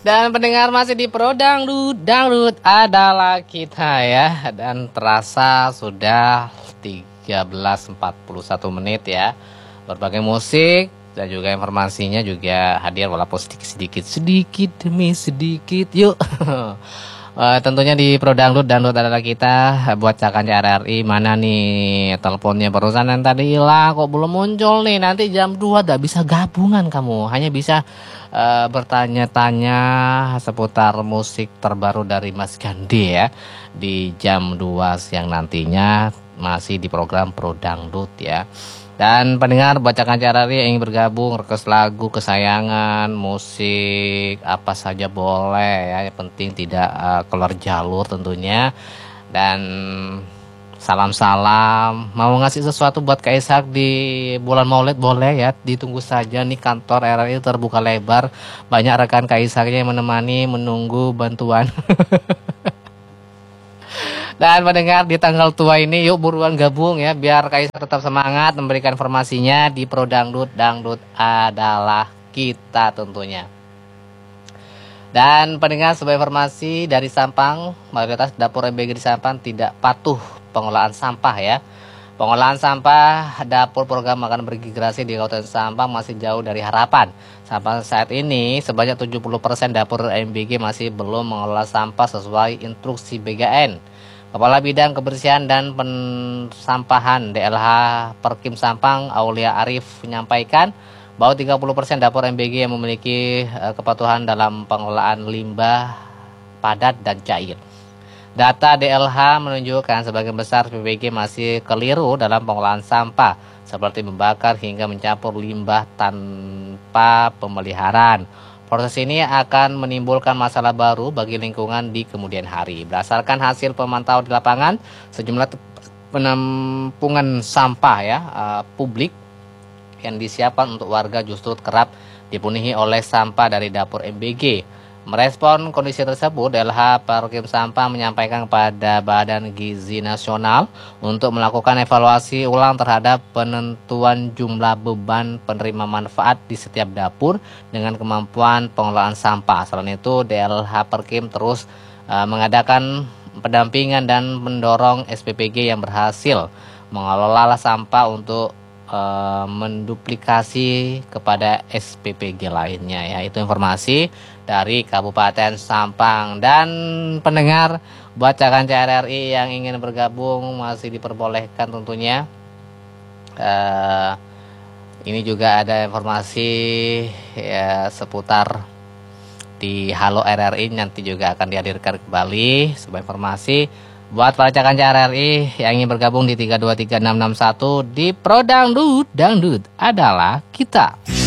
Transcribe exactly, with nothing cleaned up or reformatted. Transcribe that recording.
Dan pendengar masih di Pro Dangdut, Dangdut adalah kita ya. Dan terasa sudah tiga belas empat puluh satu menit ya. Berbagai musik dan juga informasinya juga hadir walaupun sedikit-sedikit, sedikit demi sedikit. Yuk. Uh, tentunya di Pro Dangdut, Dangdut adalah kita. Buat cakan C R R I, mana nih teleponnya barusan yang tadi hilang, kok belum muncul nih. Nanti jam dua gak bisa gabungan kamu, hanya bisa uh, bertanya-tanya seputar musik terbaru dari Mas Gandhi ya. Di jam dua siang nantinya masih di program Pro Dangdut ya. Dan pendengar bacakan C R R I yang ingin bergabung, request lagu kesayangan, musik, apa saja boleh ya. Yang penting tidak uh, keluar jalur tentunya. Dan salam-salam, mau ngasih sesuatu buat Kak Ishak di bulan Maulid boleh ya. Ditunggu saja nih, kantor R R I terbuka lebar. Banyak rekan Kak Ishaknya yang menemani, menunggu bantuan. Dan mendengar di tanggal tua ini, yuk buruan gabung ya, biar Kaisar tetap semangat memberikan informasinya di Pro Dangdut, Dangdut adalah kita tentunya. Dan pendengar, sebagai informasi dari Sampang, mayoritas dapur M B G di Sampang tidak patuh pengolahan sampah ya. Pengolahan sampah dapur program makan bergigrasi di Kabupaten Sampang masih jauh dari harapan. Sampai saat ini sebanyak tujuh puluh persen dapur M B G masih belum mengelola sampah sesuai instruksi B G N. Kepala Bidang Kebersihan dan Pensampahan D L H Perkim Sampang, Aulia Arif, menyampaikan bahwa tiga puluh persen dapur M B G yang memiliki uh, kepatuhan dalam pengelolaan limbah padat dan cair. Data D L H menunjukkan sebagian besar P B G masih keliru dalam pengolahan sampah, seperti membakar hingga mencampur limbah tanpa pemeliharaan. Proses ini akan menimbulkan masalah baru bagi lingkungan di kemudian hari. Berdasarkan hasil pemantauan di lapangan, sejumlah penampungan sampah ya uh, publik yang disiapkan untuk warga justru kerap dipenuhi oleh sampah dari dapur M B G. Merespon kondisi tersebut, D L H Perkim Sampang menyampaikan kepada Badan Gizi Nasional untuk melakukan evaluasi ulang terhadap penentuan jumlah beban penerima manfaat di setiap dapur dengan kemampuan pengelolaan sampah. Selain itu, D L H Perkim terus uh, mengadakan pendampingan dan mendorong S P P G yang berhasil mengelola sampah untuk uh, menduplikasi kepada S P P G lainnya ya. Itu informasi dari Kabupaten Sampang. Dan pendengar bacakan C R R I yang ingin bergabung masih diperbolehkan tentunya. Uh, ini juga ada informasi ya seputar di Halo R R I, nanti juga akan dihadirkan kembali sebagai informasi buat bacakan C R R I yang ingin bergabung di tiga dua tiga enam enam satu di Pro Dangdut, Dangdut adalah kita.